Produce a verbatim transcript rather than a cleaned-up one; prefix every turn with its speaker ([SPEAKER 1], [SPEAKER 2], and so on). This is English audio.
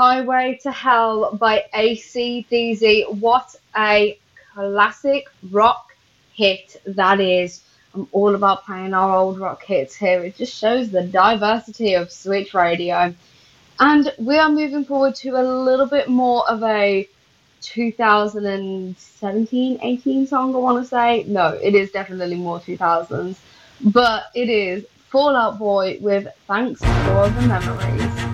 [SPEAKER 1] Highway to Hell by A C D C. What a classic rock hit that is. I'm all about playing our old rock hits here. It just shows the diversity of Switch Radio. And we are moving forward to a little bit more of a two thousand seventeen, eighteen song, I want to say. No, it is definitely more two thousands. But it is Fall Out Boy with Thanks for the Memories.